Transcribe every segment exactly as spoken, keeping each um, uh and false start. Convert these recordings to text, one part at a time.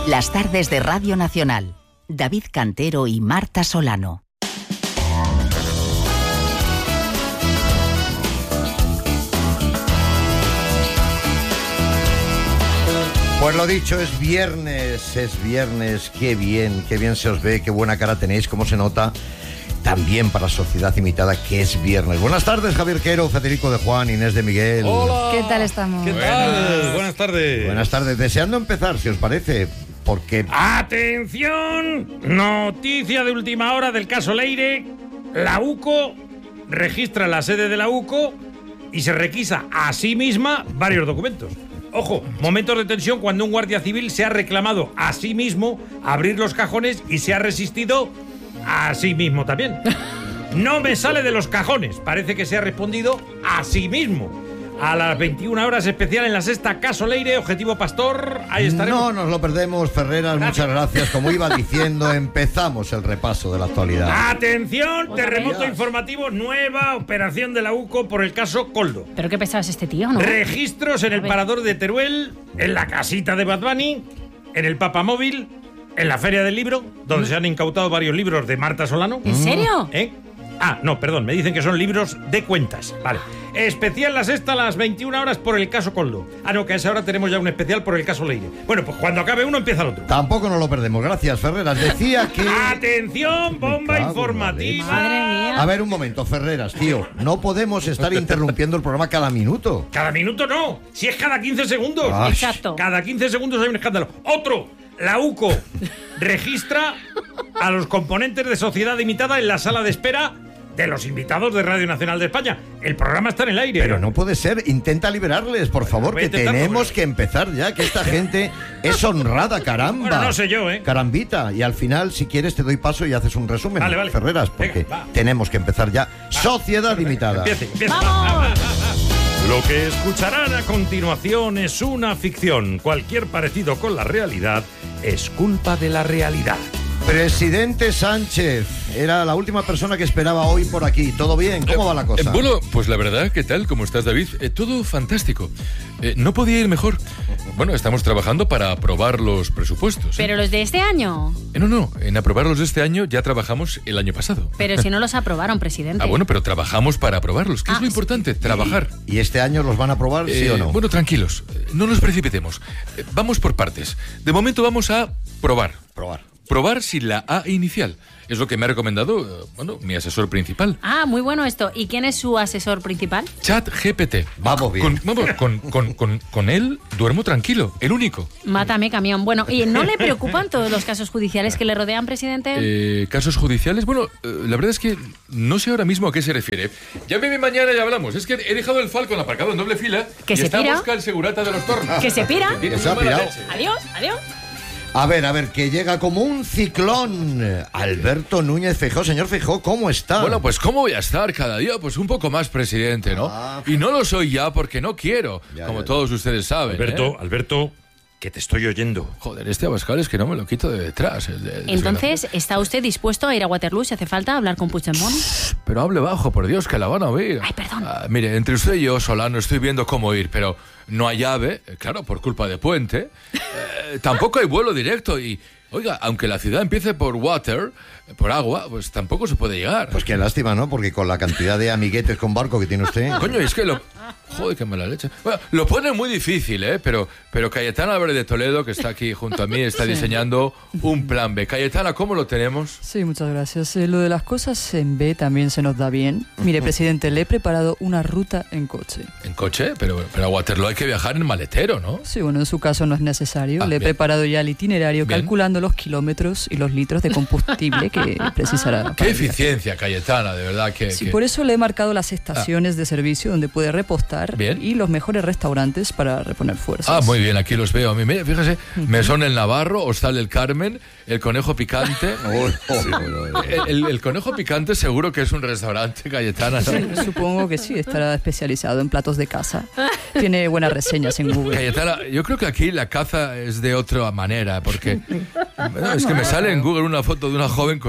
Las tardes de Radio Nacional. David Cantero y Marta Solano. Pues lo dicho, es viernes, es viernes, qué bien, qué bien se os ve, qué buena cara tenéis, cómo se nota. También para Sociedad Imitada, que es viernes. Buenas tardes, Javier Quero, Federico de Juan, Inés de Miguel. Hola. ¿Qué tal estamos? ¿Qué tal? Buenas tardes. Buenas tardes. Deseando empezar, si os parece, porque... ¡Atención! Noticia de última hora del caso Leire. La UCO registra la sede de la UCO y se requisa a sí misma varios documentos. Ojo, momentos de tensión cuando un guardia civil se ha reclamado a sí mismo abrir los cajones y se ha resistido a sí mismo también. No me sale de los cajones. Parece que se ha respondido a sí mismo. A las veintiuna horas, especial en la Sexta, caso Leire, Objetivo Pastor. Ahí estaremos. No nos lo perdemos, Ferreras. Gracias. Muchas gracias. Como iba diciendo, empezamos el repaso de la actualidad. Atención, terremoto informativo, nueva operación de la UCO por el caso Coldo. Pero qué pesado es este tío, ¿no? Registros en el parador de Teruel, en la casita de Bad Bunny, en el Papamóvil, en la Feria del Libro, donde ¿Mm? se han incautado varios libros de Marta Solano. ¿En serio? ¿Eh? Ah, no, perdón, me dicen que son libros de cuentas. Vale. Especial La Sexta a las veintiuna horas por el caso Coldo. Ah, no, que a esa hora tenemos ya un especial por el caso Leire. Bueno, pues cuando acabe uno empieza el otro. Tampoco nos lo perdemos. Gracias, Ferreras. Decía que... ¡Atención! ¡Bomba informativa! Madre mía. A ver, un momento, Ferreras, tío. No podemos estar interrumpiendo el programa cada minuto. Cada minuto no. Si es cada quince segundos. Ah, exacto. Cada quince segundos hay un escándalo. ¡Otro! La UCO registra a los componentes de Sociedad Imitada en la sala de espera de los invitados de Radio Nacional de España. El programa está en el aire. Pero no puede ser. Intenta liberarles, por favor, que tenemos que empezar ya, que esta gente es honrada, caramba. Bueno, no sé yo, ¿eh? Carambita. Y al final, si quieres, te doy paso y haces un resumen, vale, vale. Ferreras, porque Venga, tenemos que empezar ya. Va. Sociedad Venga, Imitada. Empiece, empiece. ¡Vamos! Lo que escucharán a continuación es una ficción. Cualquier parecido con la realidad es culpa de la realidad. Presidente Sánchez, era la última persona que esperaba hoy por aquí. ¿Todo bien? ¿Cómo va la cosa? Eh, bueno, pues la verdad, ¿qué tal? ¿Cómo estás, David? Eh, todo fantástico. Eh, no podía ir mejor. Bueno, estamos trabajando para aprobar los presupuestos. ¿eh? ¿Pero los de este año? Eh, no, no, en aprobarlos de este año ya trabajamos el año pasado. Pero si no los aprobaron, presidente. Ah, bueno, pero trabajamos para aprobarlos, que ah, es lo importante, trabajar. ¿Y este año los van a aprobar, sí eh, o no? Bueno, tranquilos, no nos precipitemos. Eh, vamos por partes. De momento vamos a probar. Probar. Probar sin la A inicial. Es lo que me ha recomendado, bueno, mi asesor principal. Ah, muy bueno esto. ¿Y quién es su asesor principal? ChatGPT. Vamos bien. Con, vamos, con, con, con, con él duermo tranquilo, el único. Mátame, camión. Bueno, ¿y no le preocupan todos los casos judiciales que le rodean, presidente? Eh, ¿Casos judiciales? Bueno, eh, la verdad es que no sé ahora mismo a qué se refiere. Llámeme mañana y hablamos. Es que he dejado el Falcon aparcado en doble fila. ¿Que y se está pira? busca el segurata de los tornos. ¿Que se pira? Que Que se ha pirado. Adiós, adiós. A ver, a ver, que llega como un ciclón. Alberto Núñez Feijóo. Señor Feijóo, ¿cómo está? Bueno, pues ¿cómo voy a estar cada día? Pues un poco más presidente, ¿no? Ah. Y no lo soy ya porque no quiero, ya, como ya, todos ya. ustedes saben. Alberto, ¿eh? Alberto, que te estoy oyendo. Joder, este Abascal es que no me lo quito de detrás. el de- Entonces, ¿está usted dispuesto a ir a Waterloo si hace falta hablar con Puigdemont? Pero hable bajo, por Dios, que la van a oír. Ay, perdón. Ah, mire, entre usted y yo, Solano, estoy viendo cómo ir, pero no hay ave, eh, claro, por culpa de Puente. Eh, tampoco hay vuelo directo y, oiga, aunque la ciudad empiece por water, eh, por agua, pues tampoco se puede llegar. Pues qué lástima, ¿no? Porque con la cantidad de amiguetes con barco que tiene usted... Coño, es que lo... Joder, qué mala leche. Bueno, lo pone muy difícil, ¿eh? Pero, pero Cayetana Álvarez de Toledo, que está aquí junto a mí, está diseñando un plan B. Cayetana, ¿cómo lo tenemos? Sí, muchas gracias. Eh, lo de las cosas en B también se nos da bien. Mire, presidente, le he preparado una ruta en coche. ¿En coche? Pero, pero a Waterloo hay que viajar en maletero, ¿no? Sí, bueno, en su caso no es necesario. Ah, le he bien. preparado ya el itinerario, Bien. calculando los kilómetros y los litros de combustible que precisará. para Qué el viaje. eficiencia, Cayetana, de verdad que... Sí, que- por eso le he marcado las estaciones de servicio donde puede repostar Bien. y los mejores restaurantes para reponer fuerzas. Ah, muy bien, aquí los veo. A mí, mira, fíjese, Mesón el Navarro, Hostal el Carmen, el Conejo Picante. Uy, uy, uy, uy. El, el- el Conejo Picante seguro que es un restaurante, Cayetana, ¿no? Sí, supongo que sí, estará especializado en platos de caza. Tiene buenas reseñas en Google. Cayetana, yo creo que aquí la caza es de otra manera, porque bueno, es que me sale en Google una foto de una joven con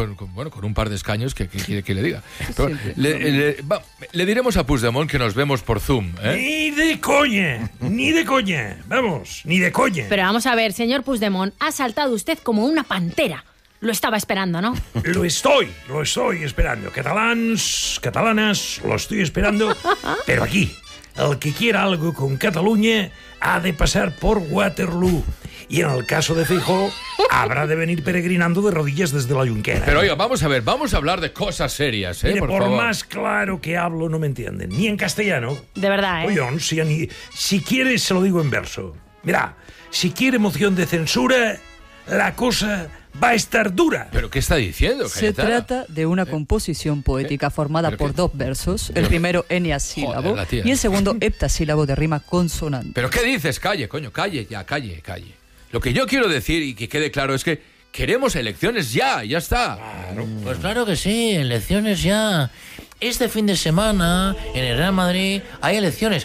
con, con, bueno, con un par de escaños que, que quiere que le diga. Pero, le, le, va, le diremos a Puigdemont que nos vemos por Zoom, ¿eh? Ni de coña, ni de coña, vamos, ni de coña. Pero vamos a ver, señor Puigdemont, ha saltado usted como una pantera. Lo estaba esperando, ¿no? Lo estoy, lo estoy esperando. Catalans, catalanas, lo estoy esperando. Pero aquí, el que quiera algo con Cataluña ha de pasar por Waterloo. Y en el caso de Feijóo, habrá de venir peregrinando de rodillas desde la Junquera. Pero oiga, vamos a ver, vamos a hablar de cosas serias, ¿eh? Mire, por por favor. más claro que hablo, no me entienden. Ni en castellano. De verdad, ¿eh? Oye, si, ni, si quiere, se lo digo en verso. Mira, si quiere moción de censura, la cosa va a estar dura. ¿Pero qué está diciendo, Se Cayetana? trata de una composición poética formada ¿Pero por qué? dos versos, el primero eniasílabo Joder, la tía. y el segundo heptasílabo de rima consonante. ¿Pero qué dices? Calle, coño, calle, ya, calle, calle. Lo que yo quiero decir y que quede claro es que queremos elecciones ya, ya está. Pues claro que sí, elecciones ya. Este fin de semana, en el Real Madrid, hay elecciones.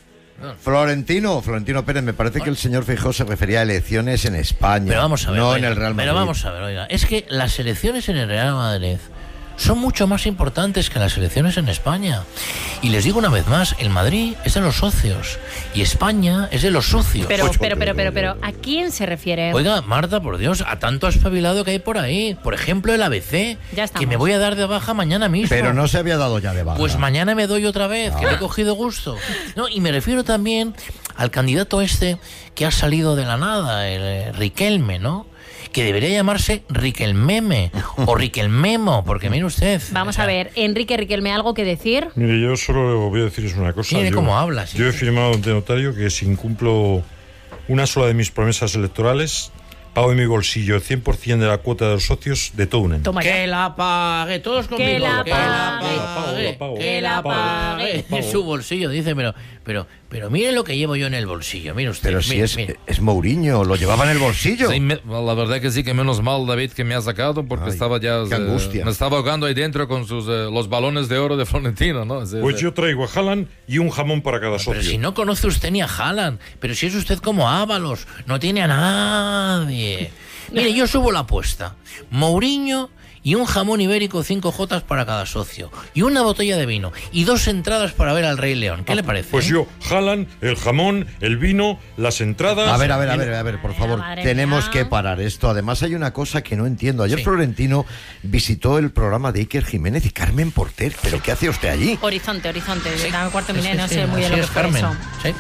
Florentino, Florentino Pérez, me parece que el señor Feijóo se refería a elecciones en España. Pero vamos a ver. No oiga, en el Real Madrid. Pero vamos a ver, oiga. Es que las elecciones en el Real Madrid son mucho más importantes que las elecciones en España. Y les digo una vez más, el Madrid es de los socios y España es de los sucios. Pero, pero, pero, pero, pero, ¿a quién se refiere? Oiga, Marta, por Dios, a tanto espabilado que hay por ahí. Por ejemplo, el A B C, Ya estamos. que me voy a dar de baja mañana mismo. Pero no se había dado ya de baja. Pues mañana me doy otra vez, que Ah. le he cogido gusto. No, y me refiero también al candidato este que ha salido de la nada, el eh, Riquelme, ¿no? Que debería llamarse Riquelmeme o Riquelmemo, porque mire usted. Vamos o sea, a ver, Enrique Riquelme, ¿algo que decir? Mire, yo solo voy a deciros una cosa. Mire yo, cómo habla, sí. Yo he firmado ante notario que si incumplo una sola de mis promesas electorales, pago en mi bolsillo el cien por ciento de la cuota de los socios de todo un año. Toma Que ya. la pague, todos conmigo. Que la que la pague. pague, La pago, la que la pago, pague. la pago. En su bolsillo, dice, pero, pero, pero mire lo que llevo yo en el bolsillo, mire usted. Pero si mire, es, mire. es Mourinho, lo llevaba en el bolsillo. Sí, me- la verdad que sí, que menos mal, David, que me ha sacado, porque Ay, estaba ya... qué eh, angustia. me estaba ahogando ahí dentro con sus eh, los balones de oro de Florentino, ¿no? Sí, Pues sí. yo traigo a Haaland y un jamón para cada Pero socio. si no conoce usted ni a Haaland, pero si es usted como Ábalos, no tiene a nadie. Mire, yo subo la apuesta. Mourinho y un jamón ibérico cinco jotas para cada socio. Y una botella de vino. Y dos entradas para ver al Rey León. ¿Qué le parece? Pues eh? yo, Haaland, el jamón, el vino, las entradas... A ver, a ver, a y- ver, a ver, por Ay, favor, madre tenemos mía. que parar esto. Además hay una cosa que no entiendo. Ayer Sí. Florentino visitó el programa de Iker Jiménez y Carmen Porter. ¿Pero qué hace usted allí? Horizonte, horizonte. Sí. Dame cuarto Sí, milenio, sí, no sé sí, muy bien así lo que es, fue Carmen. eso. Sí.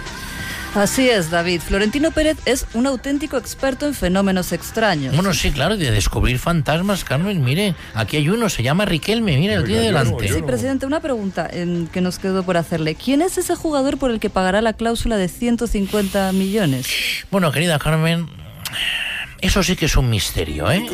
Así es, David. Florentino Pérez es un auténtico experto en fenómenos extraños. Bueno, sí, claro, de descubrir fantasmas, Carmen. Mire, aquí hay uno, se llama Riquelme. Mire, lo tiene Oiga, yo no, delante. yo Sí, no. presidente, una pregunta em, que nos quedó por hacerle. ¿Quién es ese jugador por el que pagará la cláusula de ciento cincuenta millones? Bueno, querida Carmen, eso sí que es un misterio, ¿eh?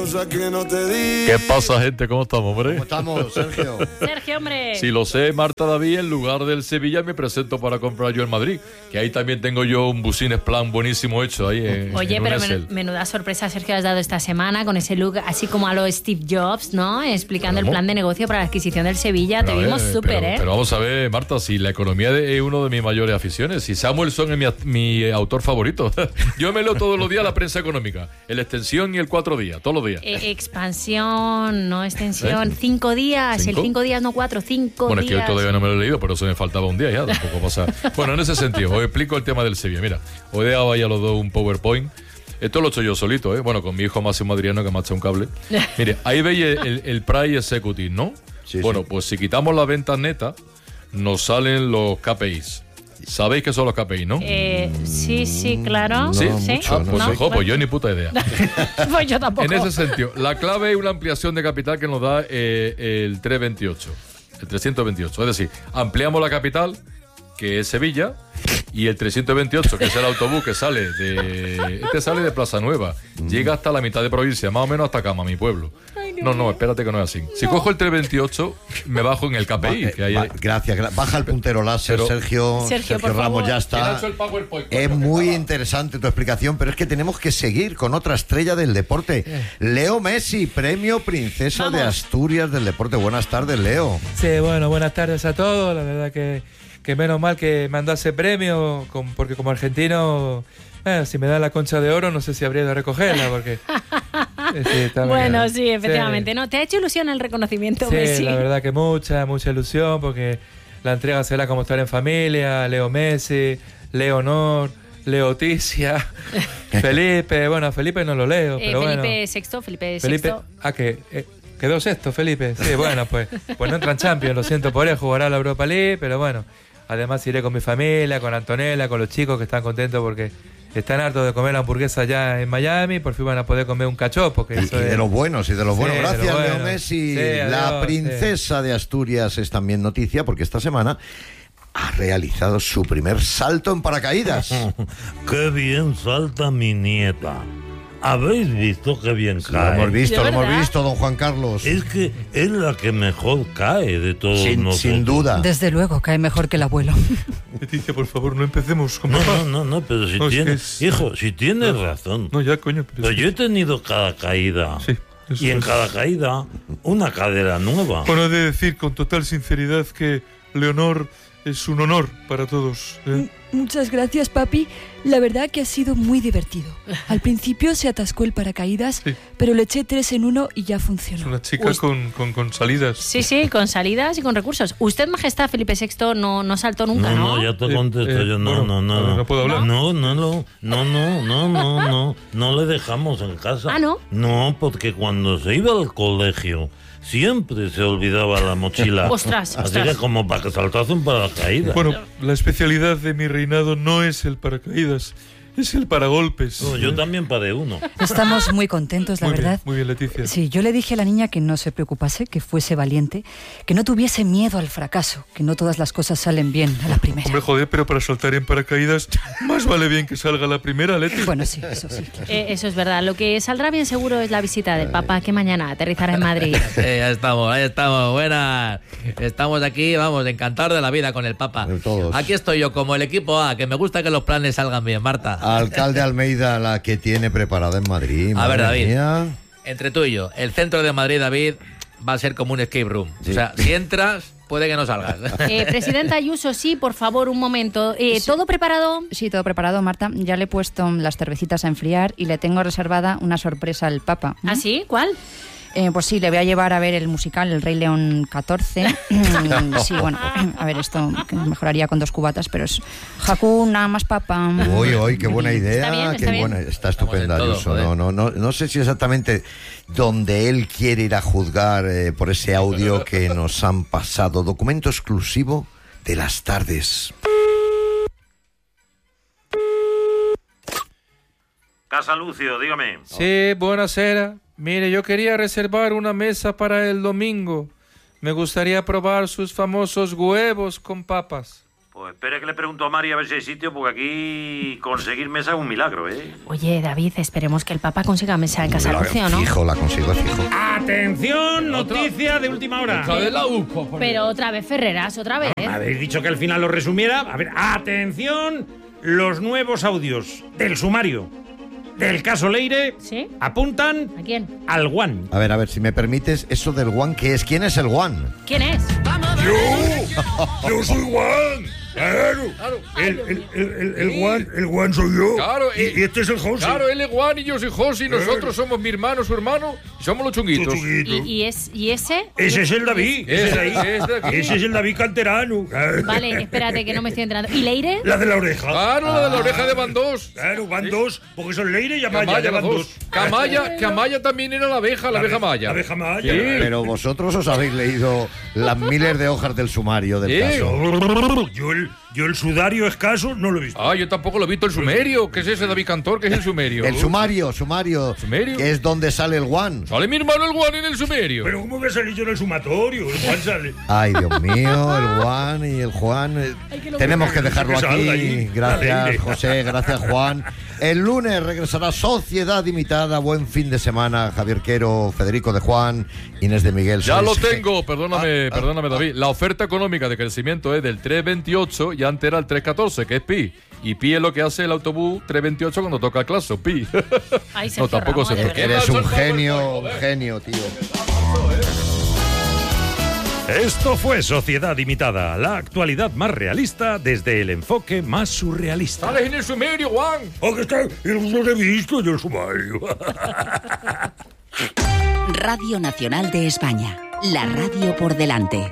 ¿Qué pasa, gente? ¿Cómo estamos, hombre? ¿Cómo estamos, Sergio? Sergio, hombre. Si lo sé, Marta David, en lugar del Sevilla me presento para comprar yo el Madrid. Que ahí también tengo yo un Busines Plan buenísimo hecho ahí en, Oye, en un pero Excel. men- menuda sorpresa, Sergio, has dado esta semana con ese look así como a lo Steve Jobs, ¿no? Explicando el ¿Cómo? plan de negocio para la adquisición del Sevilla. Pero Te a vimos ver, súper, pero, ¿eh? Pero vamos a ver, Marta, si la economía de- es uno de mis mayores aficiones. Si Samuelson es mi, a- mi autor favorito. Yo me leo todos los días la prensa económica. El extensión y el cuatro días, todos los días. Eh, expansión, no extensión. Cinco días, ¿Cinco? el cinco días, no cuatro, cinco Bueno, es que días. hoy todavía no me lo he leído, pero eso me faltaba un día ya, tampoco pasa. Bueno, en ese sentido, os explico el tema del Sevilla. Mira, os he dado ahí a los dos un PowerPoint. Esto lo he hecho yo solito, ¿eh? Bueno, con mi hijo Máximo Adriano, que me ha hecho un cable. Mire, ahí veis el, el, el Price Executive, ¿no? Sí, bueno, sí. pues si quitamos las ventas netas, nos salen los K P Is. ¿Sabéis qué son los K P I, no? Eh, sí, sí, claro. ¿Sí? mucho, Ah, no pues sé. ojo, pues yo ni puta idea. Pues yo tampoco. En ese sentido, la clave es una ampliación de capital que nos da eh, el trescientos veintiocho. El trescientos veintiocho. Es decir, ampliamos la capital, que es Sevilla, y el trescientos veintiocho, que es el autobús que sale de. Este sale de Plaza Nueva. Llega hasta la mitad de provincia, más o menos hasta Cama, mi pueblo. No, no, espérate que no es así. Si cojo el trescientos veintiocho, me bajo en el K P I. Va- Que hay, va- gracias, gra- baja el puntero láser, Pero- Sergio. Sergio, por Ramos, favor. ya ¿Quién ha está. hecho el PowerPoint? Es muy interesante tu explicación, pero es que tenemos que seguir con otra estrella del deporte. Leo Messi, premio Princesa de Vamos. Asturias del Deporte. Buenas tardes, Leo. Sí, bueno, buenas tardes a todos. La verdad que, que menos mal que mandó ese premio, con- porque como argentino, bueno, si me dan la concha de oro, no sé si habría de recogerla, porque Sí, también. Bueno, sí, efectivamente. Sí. ¿No? ¿Te ha hecho ilusión el reconocimiento, Sí, Messi? la verdad que mucha, mucha ilusión porque la entrega será como estar en familia, Leo Messi, Leonor, Leoticia, Felipe, bueno, a Felipe no lo leo, Eh, pero Felipe bueno. sexto, Felipe, Felipe, sexto. ah, que eh, quedó sexto, Felipe. Sí, bueno, pues, pues no entra en Champions, lo siento por él, jugará la Europa League, pero bueno, además iré con mi familia, con Antonella, con los chicos que están contentos porque están hartos de comer hamburguesas allá en Miami, por fin van a poder comer un cachopo. Que Y, eso y es- de los buenos, y de los Sí, buenos. de Gracias, lo Leo bueno. Messi. Sí, la adiós, princesa de Asturias es también noticia porque esta semana ha realizado su primer salto en paracaídas. Qué bien salta mi nieta. ¿Habéis visto qué bien Lo cae? hemos visto, ¿De lo hemos verdad? visto, don Juan Carlos. Es que es la que mejor cae de todos Sin, nosotros. sin duda. Desde luego, cae mejor que el abuelo. Leticia, por favor, no empecemos con No, papá. no, no, no, pero si No, es que tienes, es- hijo, si tienes razón. No, ya, coño. Pero Pero es que- yo he tenido cada caída. Sí, eso Y en es. cada caída, una cadera nueva. Bueno, he de decir con total sinceridad que Leonor es un honor para todos. ¿eh? Muchas gracias, papi. La verdad que ha sido muy divertido. Al principio se atascó el paracaídas, Sí. pero le eché tres en uno y ya Es funcionó. una chica Uy. con, con, con salidas. Sí, sí, con salidas y con recursos. Usted, Majestad, Felipe sexto, no, no saltó nunca, No, ¿no? no, ya te Eh, contesto eh, yo. No, bueno, no, a no, ver, no. ¿no puedo hablar? No, no, no, no, no, no, no, no. No le dejamos en casa. Ah, ¿no? No, porque cuando se iba al colegio siempre se olvidaba la mochila. Ostras, Así ostras. que como para que saltase un paracaídas. Bueno, la especialidad de mi reinado no es el paracaídas, es el paragolpes. No, yo también paré uno. Estamos muy contentos, la Muy bien, verdad. muy bien, Leticia. Sí, yo le dije a la niña que no se preocupase, que fuese valiente, que no tuviese miedo al fracaso, que no todas las cosas salen bien a la primera. Hombre, joder, pero para saltar en paracaídas, más vale bien que salga la primera, Leti. Bueno, sí, eso sí. Eh, eso es verdad. Lo que saldrá bien seguro es la visita del Papa, que mañana aterrizará en Madrid. Sí, ya estamos, ahí estamos, buenas. Estamos aquí, vamos, encantados de la vida con el Papa. De todos. Aquí estoy yo como el equipo A, que me gusta que los planes salgan bien, Marta. Alcalde Almeida, la que tiene preparada en Madrid. A ver, madre David. mía. Entre tú y yo, el centro de Madrid, David, va a ser como un escape room. Sí. O sea, si entras, puede que no salgas. Eh, Presidenta Ayuso, sí, por favor, un momento. Eh, ¿Todo preparado? Sí, todo preparado, Marta. Ya le he puesto las cervecitas a enfriar y le tengo reservada una sorpresa al Papa. ¿Ah, sí? ¿Cuál? Eh, pues sí, le voy a llevar a ver el musical El Rey León catorce. Mm, sí, bueno, a ver, esto que mejoraría con dos cubatas, pero es Hakuna más Papa. Uy, uy, qué buena idea. Está bien, está qué bien. buena, está estupenda, en todo, Ayuso. joder. No, no, no, no sé si exactamente donde él quiere ir a juzgar eh, por ese audio que nos han pasado. Documento exclusivo de las tardes. Casa Lucio, dígame. Sí, buenasera. Mire, yo quería reservar una mesa para el domingo. Me gustaría probar sus famosos huevos con papas. Pues espere que le pregunto a Mari a ver si hay sitio, porque aquí conseguir mesa es un milagro, ¿eh? Oye, David, esperemos que el Papa consiga mesa en Casa Lucio, ¿no? Fijo, la consigo, fijo. Atención, noticia de última hora. Otra vez la U C O, por Pero otra vez Ferreras, otra vez. Habéis dicho que al final lo resumiera. A ver, atención, los nuevos audios del sumario del caso Leire ¿Sí? apuntan ¿A quién? al One. A ver, a ver, si me permites, eso del Juan, ¿qué es? ¿Quién es el Juan? ¿Quién es? Yo soy Juan. Claro. El, el, el, el, el Juan, el Juan soy yo. Claro, y, y este es el José. Claro, él es Juan y yo soy José y nosotros somos mi hermano, su hermano y somos los chunguitos. ¿Y, y, es, ¿Y ese? Ese es el David. Ese, Ese, de ahí. ese de aquí. Ese es el David canterano. Vale, espérate que no me estoy enterando. ¿Y Leire? La de la oreja. Claro, la de la oreja de Van dos. Claro, van dos, porque son Leire y Amaya. Amaya, ya las van dos. Que Amaya, que Amaya también era la abeja, la abeja maya. La abeja maya. Sí. Pero vosotros os habéis leído las miles de hojas del sumario del Sí. caso. Yo el, yo el sudario escaso no lo he visto. Ah, yo tampoco lo he visto el sumerio. ¿Qué es ese David Cantor? ¿Qué es el sumerio? El sumario, sumario, ¿Sumerio? que es donde sale el Juan. Sale mi hermano el Juan en el sumerio. Pero ¿cómo voy a salir yo en el sumatorio? El Juan sale. Ay, Dios mío, el Juan y el Juan. eh, Tenemos que dejarlo Que salga aquí. allí. Gracias, Dale. José, gracias, Juan. El lunes regresará Sociedad Imitada. Buen fin de semana, Javier Quero, Federico de Juan, Inés de Miguel. Ya Sois lo G- tengo, perdóname, Ah, ah, perdóname, David. La oferta económica de crecimiento es del tres veintiocho y antes era el tres catorce, que es pi. Y pi es lo que hace el autobús tres veintiocho cuando toca el claso, pi. Ay, No, Sergio tampoco Ramos, se de verdad. Eres un Por favor, genio, un joder. genio, tío. Esto fue Sociedad Imitada, la actualidad más realista desde el enfoque más surrealista. Sales en el sumerio, Juan. Oh, que está, no lo he visto yo el sumario. Radio Nacional de España, la radio por delante.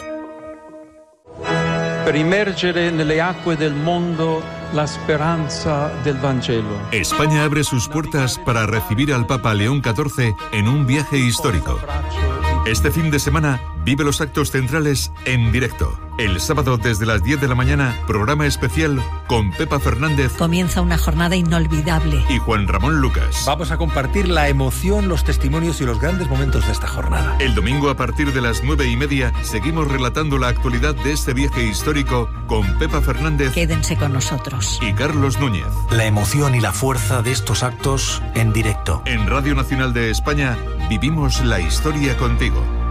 Per immergere nelle acque del mondo la speranza del Vangelo. España abre sus puertas para recibir al Papa León catorce en un viaje histórico. Este fin de semana vive los actos centrales en directo. El sábado desde las diez de la mañana, programa especial con Pepa Fernández. Comienza una jornada inolvidable. Y Juan Ramón Lucas. Vamos a compartir la emoción, los testimonios y los grandes momentos de esta jornada. El domingo a partir de las nueve y media seguimos relatando la actualidad de este viaje histórico con Pepa Fernández. Quédense con nosotros. Y Carlos Núñez. La emoción y la fuerza de estos actos en directo. En Radio Nacional de España vivimos la historia contigo.